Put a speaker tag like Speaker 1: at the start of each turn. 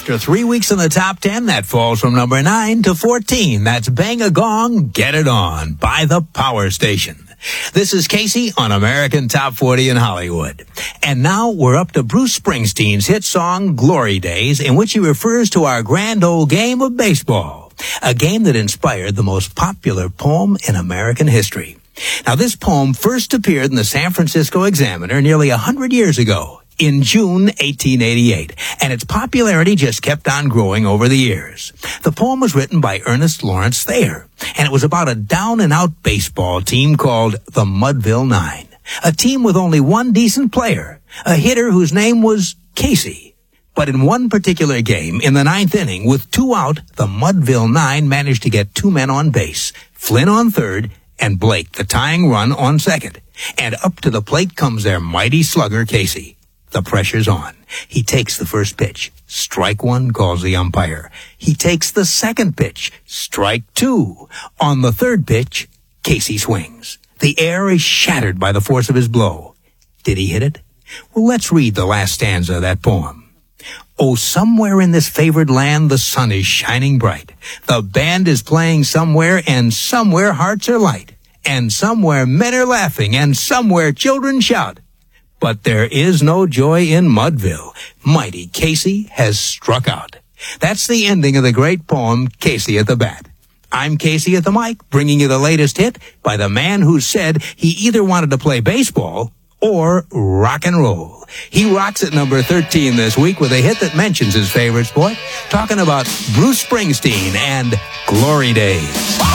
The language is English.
Speaker 1: After 3 weeks in the top 10, that falls from number 9 to 14. That's Bang a Gong, Get It On by The Power Station. This is Casey on American Top 40 in Hollywood. And now we're up to Bruce Springsteen's hit song, Glory Days, in which he refers to our grand old game of baseball, a game that inspired the most popular poem in American history. Now, this poem first appeared in the San Francisco Examiner nearly 100 years ago, in June 1888, and its popularity just kept on growing over the years. The poem was written by Ernest Lawrence Thayer, and it was about a down-and-out baseball team called the Mudville Nine, a team with only one decent player, a hitter whose name was Casey. But in one particular game, in the ninth inning, with 2 out, the Mudville Nine managed to get 2 men on base, Flynn on third, and Blake, the tying run, on second. And up to the plate comes their mighty slugger, Casey. The pressure's on. He takes the first pitch. Strike 1, calls the umpire. He takes the second pitch. Strike 2. On the third pitch, Casey swings. The air is shattered by the force of his blow. Did he hit it? Well, let's read the last stanza of that poem. Oh, somewhere in this favored land the sun is shining bright. The band is playing somewhere, and somewhere hearts are light. And somewhere men are laughing, and somewhere children shout. But there is no joy in Mudville. Mighty Casey has struck out. That's the ending of the great poem, Casey at the Bat. I'm Casey at the mic, bringing you the latest hit by the man who said he either wanted to play baseball or rock and roll. He rocks at number 13 this week with a hit that mentions his favorite sport, talking about Bruce Springsteen and Glory Days.